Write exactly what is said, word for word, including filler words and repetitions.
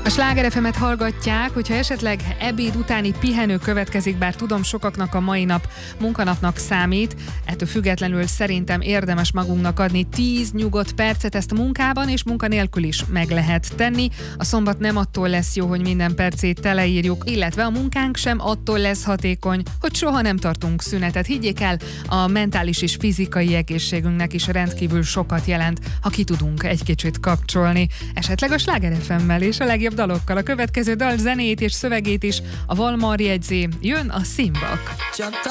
A Sláger ef emet hallgatják, hogyha esetleg ebéd utáni pihenő következik, bár tudom, sokaknak a mai nap munkanapnak számít, ettől függetlenül szerintem érdemes magunknak adni tíz nyugodt percet, ezt a munkában és munkanélkül is meg lehet tenni. A szombat nem attól lesz jó, hogy minden percét teleírjuk, illetve a munkánk sem attól lesz hatékony, hogy soha nem tartunk szünetet. Higgyék el, a mentális és fizikai egészségünknek is rendkívül sokat jelent, ha ki tudunk egy kicsit kapcsolni. Esetleg a Sláger ef emmel és a legjobb dalokkal. A következő dal zenét és szövegét is a Valmar jegyzi, jön a Színbak.